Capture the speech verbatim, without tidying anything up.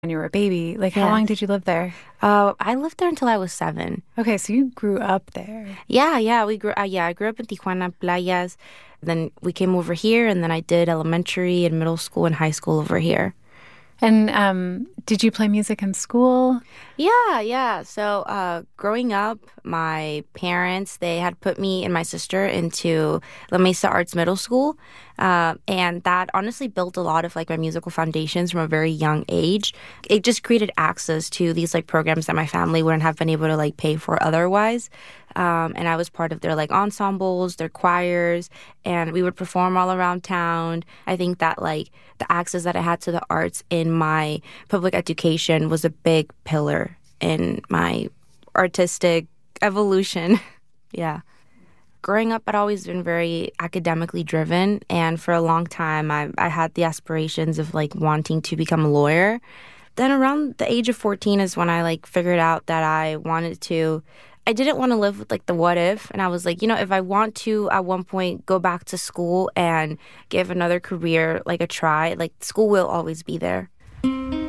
when you were a baby. Like, how long Yes. did you live there? Uh, I lived there until I was seven. Okay, so you grew up there. Yeah, yeah, we grew. Uh, yeah, I grew up in Tijuana, Playas. Then we came over here, and then I did elementary and middle school and high school over here. And um, did you play music in school? Yeah, yeah. So, uh, growing up, my parents, they had put me and my sister into La Mesa Arts Middle School. Uh, and that honestly built a lot of like my musical foundations from a very young age. It just created access to these like programs that my family wouldn't have been able to like pay for otherwise. Um, and I was part of their like ensembles, their choirs, and we would perform all around town. I think that like the access that I had to the arts in my public education was a big pillar in my artistic evolution. Yeah. Growing up, I'd always been very academically driven, and for a long time, I, I had the aspirations of like wanting to become a lawyer. Then around the age of fourteen is when I like figured out that I wanted to I didn't want to live with like the what if, and I was like, you know, if I want to at one point go back to school and give another career like a try, like school will always be there.